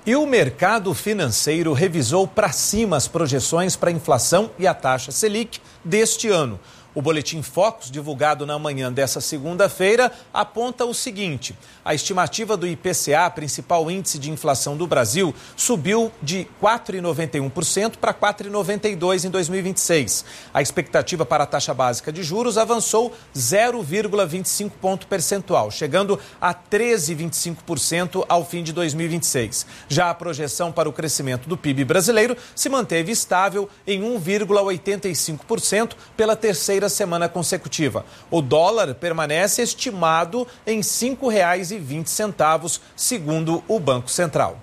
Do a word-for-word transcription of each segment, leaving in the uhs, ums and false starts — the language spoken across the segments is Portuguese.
E o mercado financeiro revisou para cima as projeções para a inflação e a taxa Selic deste ano. O boletim Focus, divulgado na manhã dessa segunda-feira, aponta o seguinte: a estimativa do I P C A, principal índice de inflação do Brasil, subiu de quatro vírgula noventa e um por cento para quatro vírgula noventa e dois por cento em dois mil e vinte e seis. A expectativa para a taxa básica de juros avançou zero vírgula vinte e cinco ponto percentual, chegando a treze vírgula vinte e cinco por cento ao fim de dois mil e vinte e seis. Já a projeção para o crescimento do P I B brasileiro se manteve estável em um vírgula oitenta e cinco por cento pela terceira semana consecutiva. O dólar permanece estimado em cinco reais e vinte centavos, segundo o Banco Central.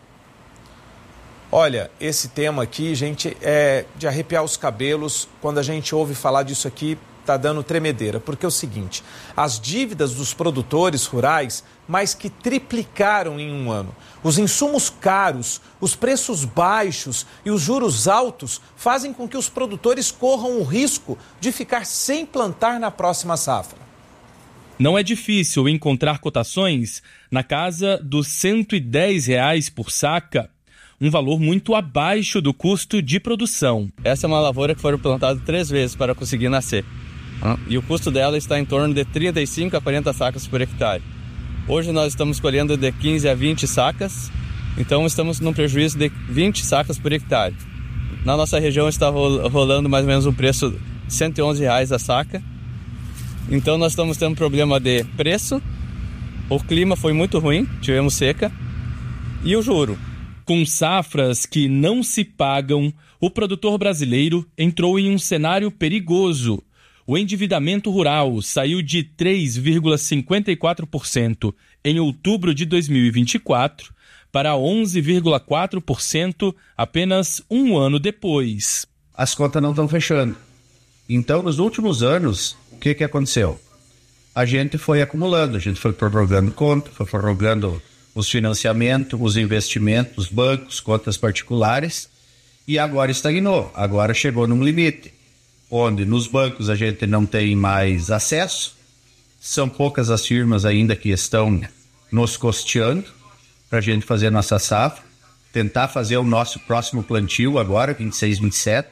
Olha, esse tema aqui, gente, é de arrepiar os cabelos. Quando a gente ouve falar disso aqui, está dando tremedeira, porque é o seguinte: as dívidas dos produtores rurais mais que triplicaram em um ano. Os insumos caros, os preços baixos e os juros altos fazem com que os produtores corram o risco de ficar sem plantar na próxima safra. Não é difícil encontrar cotações na casa dos cento e dez reais por saca, um valor muito abaixo do custo de produção. Essa é uma lavoura que foi plantada três vezes para conseguir nascer. E o custo dela está em torno de trinta e cinco a quarenta sacas por hectare. Hoje nós estamos colhendo de quinze a vinte sacas, então estamos num prejuízo de vinte sacas por hectare. Na nossa região está rolando mais ou menos um preço de cento e onze reais a saca. Então nós estamos tendo problema de preço, o clima foi muito ruim, tivemos seca, e o juro. Com safras que não se pagam, o produtor brasileiro entrou em um cenário perigoso. O endividamento rural saiu de três vírgula cinquenta e quatro por cento em outubro de dois mil e vinte e quatro para onze vírgula quatro por cento apenas um ano depois. As contas não estão fechando. Então, nos últimos anos, o que, que aconteceu? A gente foi acumulando, a gente foi prorrogando conta, foi prorrogando os financiamentos, os investimentos, os bancos, contas particulares, e agora estagnou, agora chegou num limite, onde nos bancos a gente não tem mais acesso, são poucas as firmas ainda que estão nos custeando para a gente fazer a nossa safra, tentar fazer o nosso próximo plantio agora, vinte e seis, vinte e sete.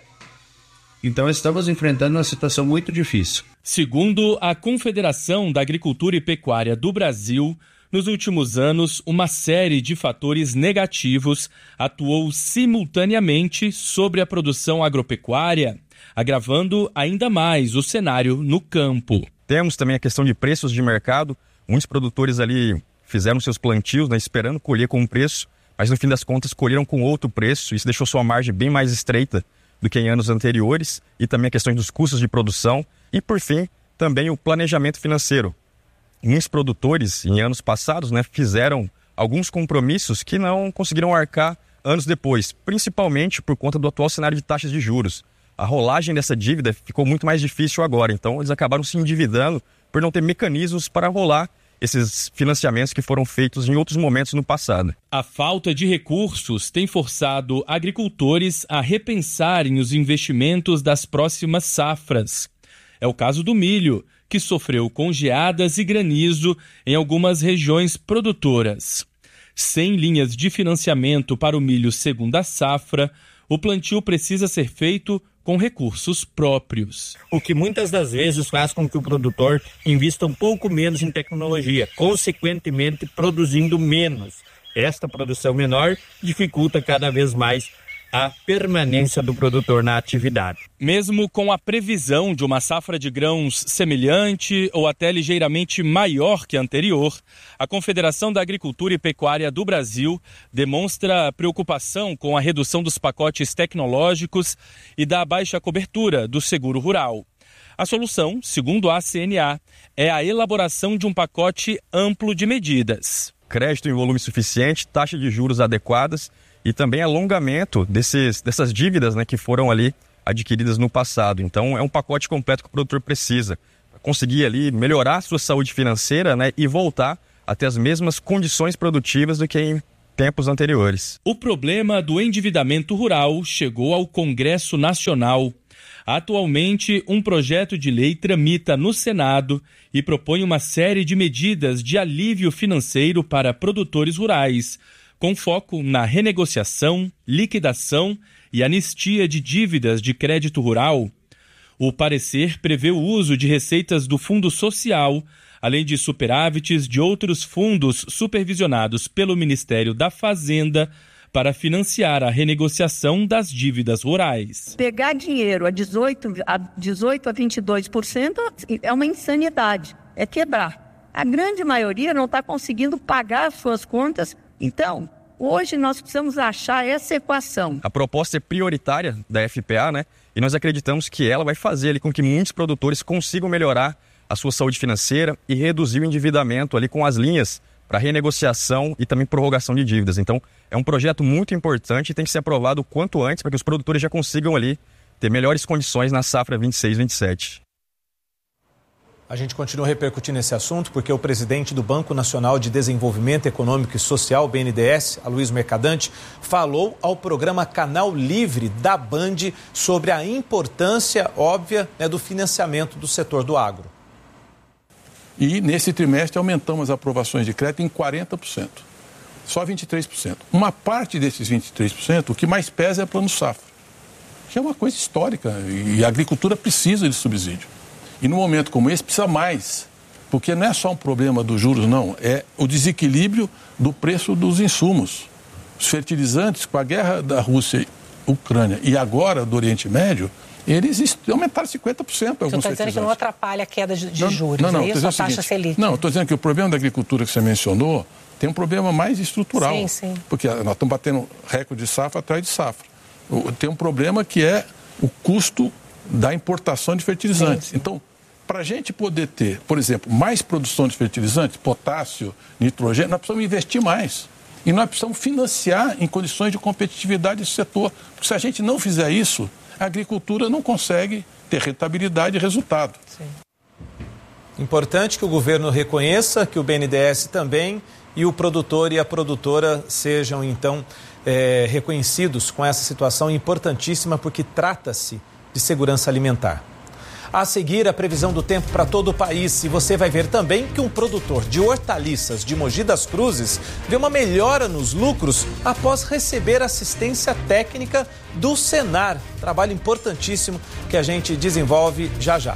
Então estamos enfrentando uma situação muito difícil. Segundo a Confederação da Agricultura e Pecuária do Brasil, nos últimos anos, uma série de fatores negativos atuou simultaneamente sobre a produção agropecuária, agravando ainda mais o cenário no campo. Temos também a questão de preços de mercado. Muitos produtores ali fizeram seus plantios, né, esperando colher com um preço, mas no fim das contas colheram com outro preço. Isso deixou sua margem bem mais estreita do que em anos anteriores, e também a questão dos custos de produção. E, por fim, também o planejamento financeiro. Muitos produtores, em anos passados, né, fizeram alguns compromissos que não conseguiram arcar anos depois, principalmente por conta do atual cenário de taxas de juros. A rolagem dessa dívida ficou muito mais difícil agora, então eles acabaram se endividando por não ter mecanismos para rolar esses financiamentos que foram feitos em outros momentos no passado. A falta de recursos tem forçado agricultores a repensarem os investimentos das próximas safras. É o caso do milho, que sofreu com geadas e granizo em algumas regiões produtoras. Sem linhas de financiamento para o milho segunda safra, o plantio precisa ser feito com recursos próprios. O que muitas das vezes faz com que o produtor invista um pouco menos em tecnologia, consequentemente produzindo menos. Esta produção menor dificulta cada vez mais a permanência do produtor na atividade. Mesmo com a previsão de uma safra de grãos semelhante ou até ligeiramente maior que a anterior, a Confederação da Agricultura e Pecuária do Brasil demonstra preocupação com a redução dos pacotes tecnológicos e da baixa cobertura do seguro rural. A solução, segundo a A C N A, é a elaboração de um pacote amplo de medidas. Crédito em volume suficiente, taxa de juros adequadas e também alongamento desses, dessas dívidas, né, que foram ali adquiridas no passado. Então é um pacote completo que o produtor precisa para conseguir ali melhorar a sua saúde financeira, né, e voltar a ter as mesmas condições produtivas do que em tempos anteriores. O problema do endividamento rural chegou ao Congresso Nacional. Atualmente, um projeto de lei tramita no Senado e propõe uma série de medidas de alívio financeiro para produtores rurais, com foco na renegociação, liquidação e anistia de dívidas de crédito rural. O parecer prevê o uso de receitas do Fundo Social, além de superávites de outros fundos supervisionados pelo Ministério da Fazenda, para financiar a renegociação das dívidas rurais. Pegar dinheiro a dezoito a vinte e dois por cento é uma insanidade, é quebrar. A grande maioria não está conseguindo pagar as suas contas, então hoje nós precisamos achar essa equação. A proposta é prioritária da F P A, né? E nós acreditamos que ela vai fazer ali com que muitos produtores consigam melhorar a sua saúde financeira e reduzir o endividamento ali com as linhas para renegociação e também prorrogação de dívidas. Então, é um projeto muito importante e tem que ser aprovado o quanto antes para que os produtores já consigam ali ter melhores condições na safra vinte e seis vinte e sete. A gente continua repercutindo esse assunto porque o presidente do Banco Nacional de Desenvolvimento Econômico e Social, B N D E S, Aloysio Mercadante, falou ao programa Canal Livre da Band sobre a importância óbvia, né, do financiamento do setor do agro. E nesse trimestre aumentamos as aprovações de crédito em quarenta por cento, só vinte e três por cento. Uma parte desses vinte e três por cento, o que mais pesa é plano safra, que é uma coisa histórica e a agricultura precisa de subsídio. E num momento como esse precisa mais, porque não é só um problema dos juros, não, é o desequilíbrio do preço dos insumos. Os fertilizantes, com a guerra da Rússia e Ucrânia e agora do Oriente Médio, eles aumentaram cinquenta por cento. Você está dizendo que não atrapalha a queda de, de não, juros, não, não, é isso? A taxa Selic? Não, estou dizendo que o problema da agricultura que você mencionou tem um problema mais estrutural. Sim, sim. Porque nós estamos batendo recorde de safra atrás de safra. Tem um problema que é o custo da importação de fertilizantes. Sim, sim. Então, para a gente poder ter, por exemplo, mais produção de fertilizantes, potássio, nitrogênio, nós precisamos investir mais. E nós precisamos financiar em condições de competitividade esse setor. Porque se a gente não fizer isso, a agricultura não consegue ter rentabilidade e resultado. Sim. Importante que o governo reconheça, que o B N D E S também, e o produtor e a produtora sejam, então, é, reconhecidos com essa situação importantíssima, porque trata-se de segurança alimentar. A seguir, a previsão do tempo para todo o país. E você vai ver também que um produtor de hortaliças de Mogi das Cruzes vê uma melhora nos lucros após receber assistência técnica do Senar. Trabalho importantíssimo que a gente desenvolve já já.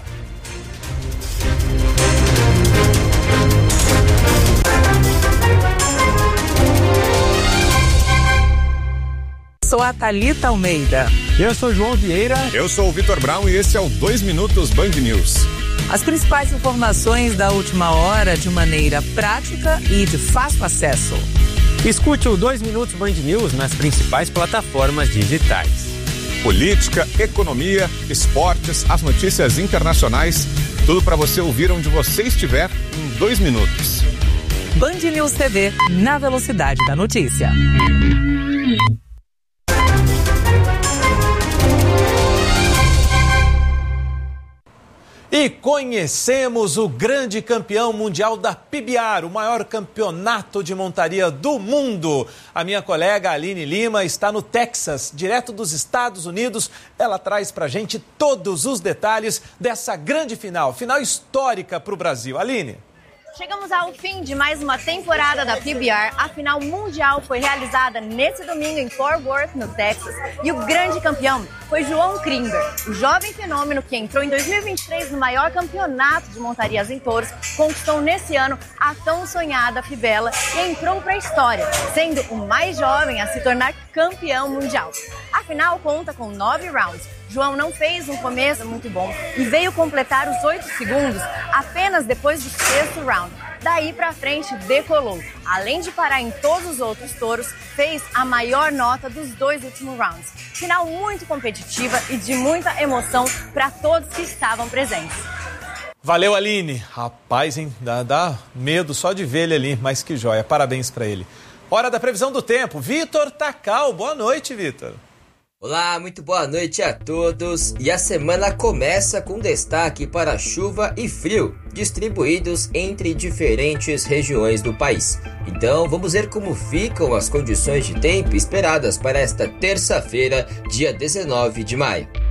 Sou a Thalita Almeida. Eu sou João Vieira. Eu sou o Vitor Brown e esse é o dois Minutos Band News. As principais informações da última hora de maneira prática e de fácil acesso. Escute o dois Minutos Band News nas principais plataformas digitais. Política, economia, esportes, as notícias internacionais, tudo para você ouvir onde você estiver em dois minutos. Band News T V, na velocidade da notícia. E conhecemos o grande campeão mundial da P B R, o maior campeonato de montaria do mundo. A minha colega Aline Lima está no Texas, direto dos Estados Unidos. Ela traz pra gente todos os detalhes dessa grande final, final histórica para o Brasil. Aline. Chegamos ao fim de mais uma temporada da P B R. A final mundial foi realizada nesse domingo em Fort Worth, no Texas. E o grande campeão foi João Krimber, o jovem fenômeno que entrou em dois mil e vinte e três no maior campeonato de montarias em touros, conquistou nesse ano a tão sonhada Fibela e entrou para a história, sendo o mais jovem a se tornar campeão mundial. A final conta com nove rounds. João não fez um começo muito bom e veio completar os oito segundos apenas depois do sexto round. Daí pra frente decolou. Além de parar em todos os outros touros, fez a maior nota dos dois últimos rounds. Final muito competitiva e de muita emoção para todos que estavam presentes. Valeu, Aline. Rapaz, hein? Dá, dá medo só de ver ele ali, mas que joia. Parabéns para ele. Hora da previsão do tempo. Vitor Tacal. Boa noite, Vitor. Olá, muito boa noite a todos. E a semana começa com destaque para chuva e frio, distribuídos entre diferentes regiões do país. Então vamos ver como ficam as condições de tempo esperadas para esta terça-feira, dia dezenove de maio.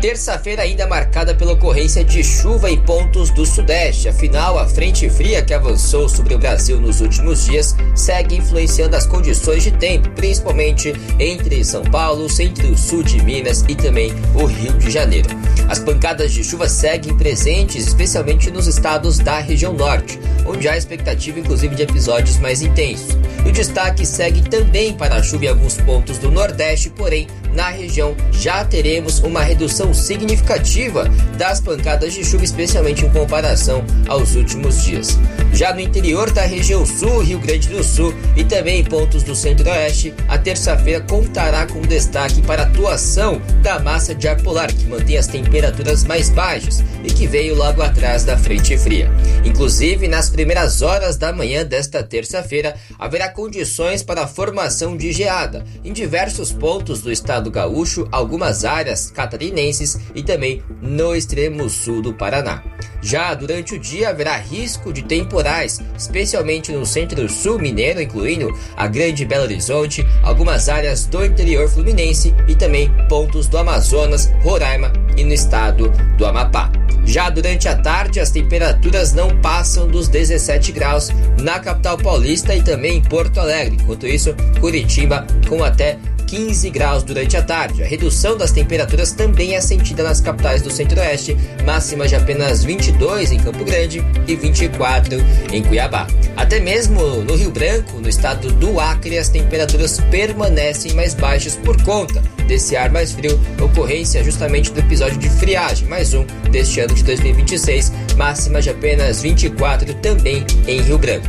Terça-feira ainda marcada pela ocorrência de chuva em pontos do Sudeste. Afinal, a frente fria que avançou sobre o Brasil nos últimos dias segue influenciando as condições de tempo, principalmente entre São Paulo, centro-sul de Minas e também o Rio de Janeiro. As pancadas de chuva seguem presentes, especialmente nos estados da região norte, onde há expectativa inclusive de episódios mais intensos. E o destaque segue também para a chuva em alguns pontos do Nordeste, porém, na região já teremos uma redução significativa das pancadas de chuva, especialmente em comparação aos últimos dias. Já no interior da região sul, Rio Grande do Sul e também em pontos do centro-oeste, a terça-feira contará com destaque para a atuação da massa de ar polar, que mantém as temperaturas mais baixas e que veio logo atrás da frente fria. Inclusive, nas primeiras horas da manhã desta terça-feira, haverá condições para a formação de geada em diversos pontos do estado gaúcho, algumas áreas catarinenses e também no extremo sul do Paraná. Já durante o dia haverá risco de temporais, especialmente no centro-sul mineiro, incluindo a Grande Belo Horizonte, algumas áreas do interior fluminense e também pontos do Amazonas, Roraima e no estado do Amapá. Já durante a tarde, as temperaturas não passam dos dezessete graus na capital paulista e também em Porto Alegre. Enquanto isso, Curitiba com até quinze graus durante a tarde. A redução das temperaturas também é sentida nas capitais do centro-oeste, máxima de apenas vinte e dois em Campo Grande e vinte e quatro em Cuiabá. Até mesmo no Rio Branco, no estado do Acre, as temperaturas permanecem mais baixas por conta desse ar mais frio, ocorrência justamente do episódio de friagem, mais um deste ano de dois mil e vinte e seis, máxima de apenas vinte e quatro também em Rio Branco.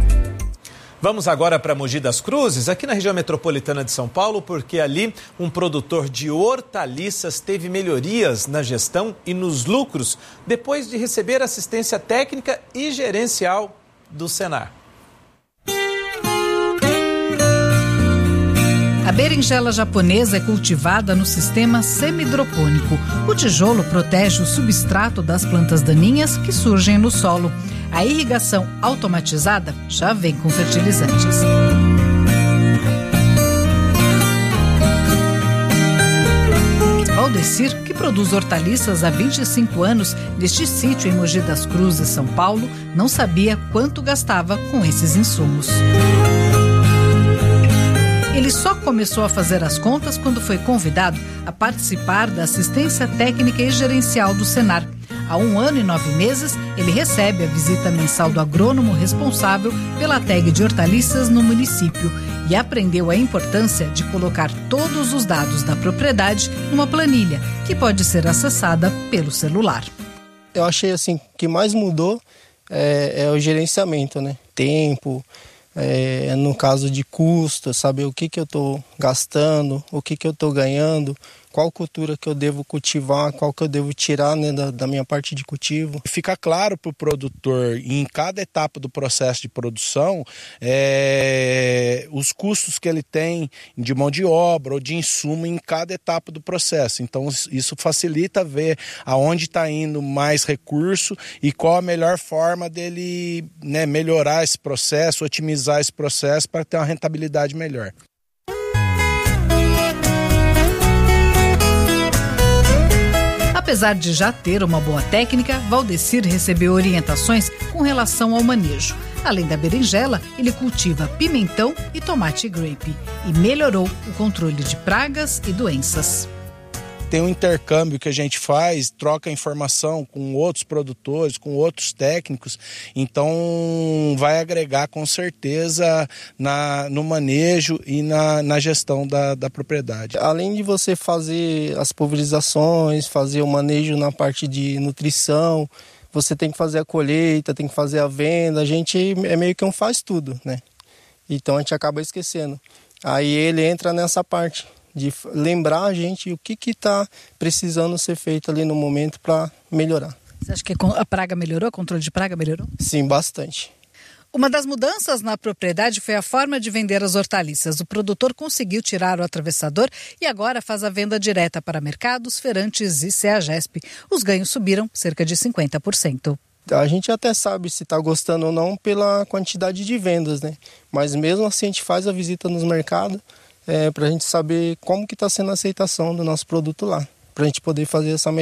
Vamos agora para Mogi das Cruzes, aqui na região metropolitana de São Paulo, porque ali um produtor de hortaliças teve melhorias na gestão e nos lucros depois de receber assistência técnica e gerencial do Senar. A berinjela japonesa é cultivada no sistema semi-hidropônico. O tijolo protege o substrato das plantas daninhas que surgem no solo. A irrigação automatizada já vem com fertilizantes. Valdecir, que produz hortaliças há vinte e cinco anos neste sítio em Mogi das Cruzes, São Paulo, não sabia quanto gastava com esses insumos. Ele só começou a fazer as contas quando foi convidado a participar da assistência técnica e gerencial do Senar. Há um ano e nove meses, ele recebe a visita mensal do agrônomo responsável pela tag de hortaliças no município e aprendeu a importância de colocar todos os dados da propriedade numa planilha que pode ser acessada pelo celular. Eu achei assim, o que mais mudou é, é o gerenciamento, né? Tempo, é, no caso de custo, saber o que, que eu estou gastando, o que, que eu estou ganhando, qual cultura que eu devo cultivar, qual que eu devo tirar, né, da, da minha parte de cultivo. Fica claro para o produtor, em cada etapa do processo de produção, é, os custos que ele tem de mão de obra ou de insumo em cada etapa do processo. Então isso facilita ver aonde está indo mais recurso e qual a melhor forma dele, né, melhorar esse processo, otimizar esse processo para ter uma rentabilidade melhor. Apesar de já ter uma boa técnica, Valdecir recebeu orientações com relação ao manejo. Além da berinjela, ele cultiva pimentão e tomate grape e melhorou o controle de pragas e doenças. Tem um intercâmbio que a gente faz, troca informação com outros produtores, com outros técnicos, então vai agregar com certeza na, no manejo e na, na gestão da, da propriedade. Além de você fazer as pulverizações, fazer o manejo na parte de nutrição, você tem que fazer a colheita, tem que fazer a venda, a gente é meio que um faz tudo, né? Então a gente acaba esquecendo. Aí ele entra nessa parte de lembrar a gente o que está precisando ser feito ali no momento para melhorar. Você acha que a praga melhorou? O controle de praga melhorou? Sim, bastante. Uma das mudanças na propriedade foi a forma de vender as hortaliças. O produtor conseguiu tirar o atravessador e agora faz a venda direta para mercados, feirantes e CEAGESP. Os ganhos subiram cerca de cinquenta por cento. A gente até sabe se está gostando ou não pela quantidade de vendas, né? Mas mesmo assim a gente faz a visita nos mercados, É, para a gente saber como que está sendo a aceitação do nosso produto lá, para a gente poder fazer essa melhoria.